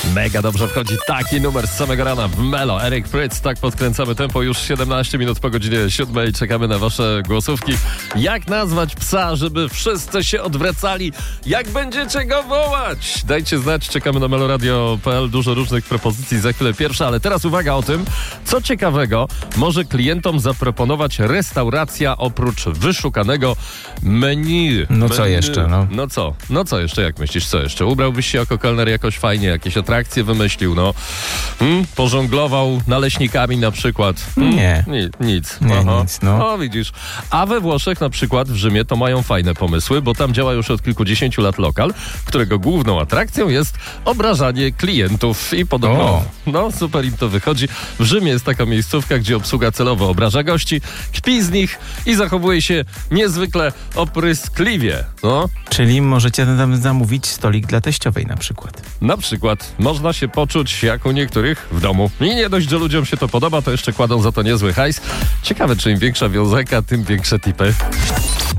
Mega dobrze wchodzi taki numer z samego rana w Melo. Eric Prydz, tak podkręcamy tempo. Już 17 minut po godzinie 7. Czekamy na wasze głosówki. Jak nazwać psa, żeby wszyscy się odwracali? Jak będziecie go wołać? Dajcie znać, czekamy na meloradio.pl. Dużo różnych propozycji, za chwilę pierwsza, ale teraz uwaga o tym, co ciekawego może klientom zaproponować restauracja oprócz wyszukanego menu. No co jeszcze? No co jeszcze, jak myślisz, co jeszcze? Ubrałbyś się jako kelner jakoś fajnie, jakieś atrakcje wymyślił, pożonglował naleśnikami na przykład. Nic. O, widzisz. A we Włoszech na przykład, w Rzymie, to mają fajne pomysły, bo tam działa już od kilkudziesięciu lat lokal, którego główną atrakcją jest obrażanie klientów i podobno, super im to wychodzi. W Rzymie jest taka miejscówka, gdzie obsługa celowo obraża gości, kpi z nich i zachowuje się niezwykle opryskliwie. Czyli możecie tam zamówić stolik dla teściowej na przykład. Na przykład można się poczuć jak u niektórych w domu. I nie dość, że ludziom się to podoba, to jeszcze kładą za to niezły hajs. Ciekawe, czy im większa wiązeka, tym większe tipy.